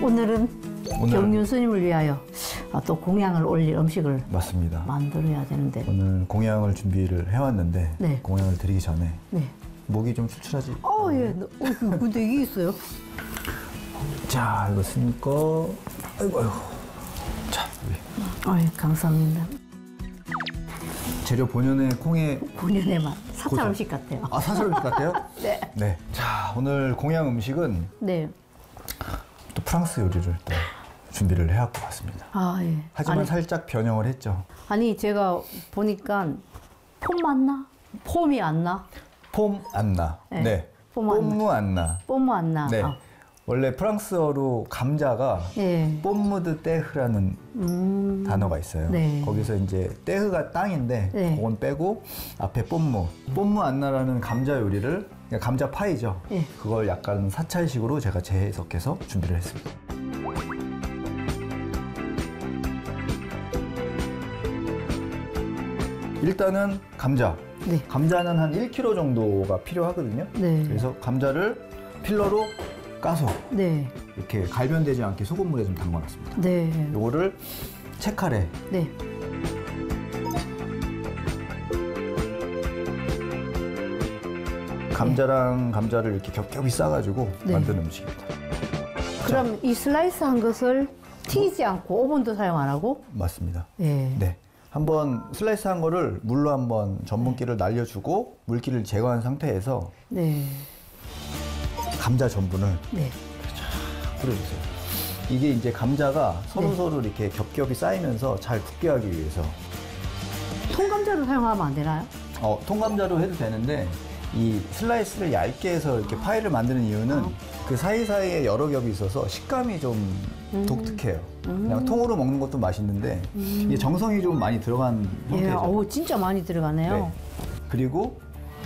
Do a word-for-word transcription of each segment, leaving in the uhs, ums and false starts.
오늘은 오늘- 경륜 스님을 위하여 아, 또 공양을 올릴 음식을 맞습니다. 만들어야 되는데. 오늘 공양을 준비를 해왔는데 네. 공양을 드리기 전에 네. 목이 좀 출출하지? 어, 예. 어, 근데 이게 있어요? 자, 이거 스님 거. 아이고, 아이고. 자, 여기. 아, 예, 감사합니다. 재료 본연의 콩에. 본연의 맛. 사찰 고장. 음식 같아요. 아, 사설 음식 같아요? 네. 네. 자, 오늘 공양 음식은 네. 또 프랑스 요리를 또 준비를 해갖고 왔습니다. 아, 예. 하지만 아니, 살짝 변형을 했죠. 아니, 제가 보니까 폼 맞나? 폼이 안 나? 폼 안나. 네. 네. 폼 안나. 뽐무 안나. 폼 안 나? 네. 아, 원래 프랑스어로 감자가 예. 뽐무드 떼흐라는 음. 단어가 있어요. 네. 거기서 이제 떼흐가 땅인데 네. 그건 빼고 앞에 뽐무. 뽐무 안나라는 감자 요리를 그냥 감자 파이죠. 네. 그걸 약간 사찰식으로 제가 재해석해서 준비를 했습니다. 일단은 감자. 네. 감자는 한 일 킬로그램 정도가 필요하거든요. 네. 그래서 감자를 필러로 까서 네. 이렇게 갈변되지 않게 소금물에 좀 담가놨습니다. 네. 요거를 채칼에 네. 감자랑 감자를 이렇게 겹겹이 싸가지고 네. 만든 음식입니다. 그럼 이 슬라이스 한 것을 튀기지 않고 오븐도 사용 안 하고? 맞습니다. 예. 네. 한번 슬라이스 한 거를 물로 한번 전분기를 날려주고 물기를 제거한 상태에서 네. 감자 전분을 네. 뿌려주세요. 이게 이제 감자가 서로 네. 서로 이렇게 겹겹이 쌓이면서 잘 굳게 하기 위해서 통감자를 사용하면 안 되나요? 어, 통감자로 해도 되는데 이 슬라이스를 얇게 해서 이렇게 파이를 만드는 이유는 아. 그 사이사이에 여러 겹이 있어서 식감이 좀 음. 독특해요. 그냥 통으로 먹는 것도 맛있는데 이게 정성이 좀 많이 들어간 예. 형태죠. 어우, 진짜 많이 들어가네요. 네. 그리고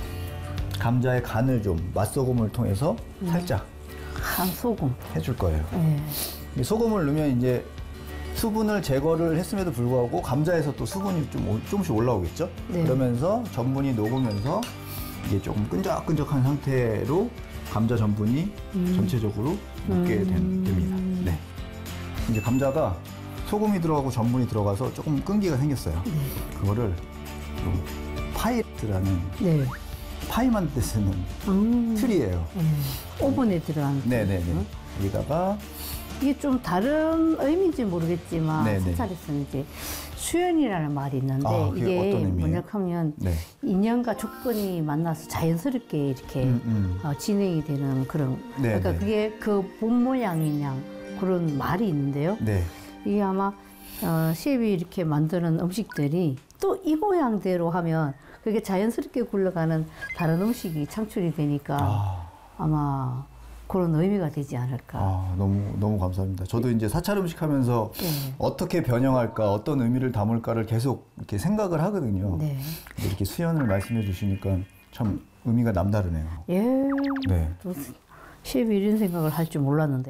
감자의 간을 좀 맛소금을 통해서 음. 살짝 한 소금. 해줄 거예요. 예. 이 소금을 넣으면 이제 수분을 제거를 했음에도 불구하고 감자에서 또 수분이 좀 오- 조금씩 올라오겠죠? 네. 그러면서 전분이 녹으면서 이게 조금 끈적끈적한 상태로 감자 전분이 음. 전체적으로 녹게 된- 음. 됩니다. 네. 이제 감자가 소금이 들어가고 전분이 들어가서 조금 끈기가 생겼어요. 네. 그거를 좀 파이트라는 네. 파이 만들 때 쓰는 음. 틀이에요. 예. 오븐에 들어간. 네네네. 응? 여기다가 이게 좀 다른 의미인지 모르겠지만 네네. 사찰에서는 이제 수연이라는 말이 있는데 아, 그게 이게 어떤 의미예요? 뭐냐 하면 네. 인연과 조건이 만나서 자연스럽게 이렇게 음, 음. 어, 진행이 되는 그런 네, 그러니까 네. 그게 그 본 모양인 양 그런 말이 있는데요. 네. 이게 아마 어, 셰프이 이렇게 만드는 음식들이 또 이 모양대로 하면 그게 자연스럽게 굴러가는 다른 음식이 창출이 되니까 아. 아마 그런 의미가 되지 않을까. 아, 너무 너무 감사합니다. 저도 이제 사찰 음식 하면서 네. 어떻게 변형할까, 어떤 의미를 담을까를 계속 이렇게 생각을 하거든요. 네. 근데 이렇게 수연을 말씀해 주시니까 참 의미가 남다르네요. 예. 네. 또 셰프 이런 생각을 할 줄 몰랐는데요.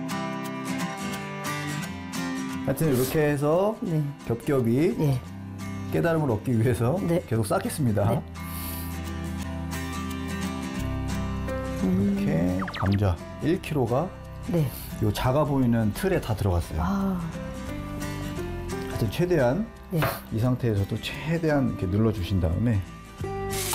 하여튼 이렇게 해서 네. 겹겹이 네. 깨달음을 얻기 위해서 네. 계속 쌓겠습니다. 네. 이렇게 감자 일 킬로그램가 네. 요 작아 보이는 틀에 다 들어갔어요. 아. 하여튼 최대한 네. 이 상태에서도 최대한 이렇게 눌러 주신 다음에